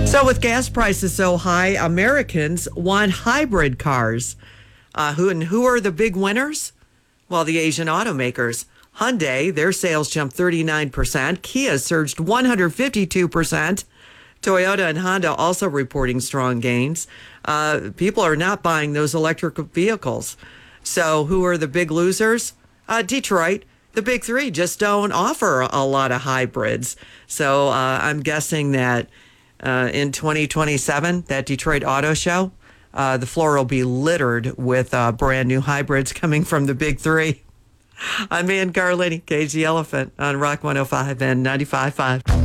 So with gas prices so high, Americans want hybrid cars. Who are the big winners? Well, the Asian automakers. Hyundai, their sales jumped 39%. Kia surged 152%. Toyota and Honda also reporting strong gains. People are not buying those electric vehicles. So who are the big losers? Detroit. The big three just don't offer a lot of hybrids. So I'm guessing that in 2027, that Detroit Auto Show, the floor will be littered with brand new hybrids coming from the big three. I'm Ann Carlini, Cage the Elephant on Rock 105 and 95.5.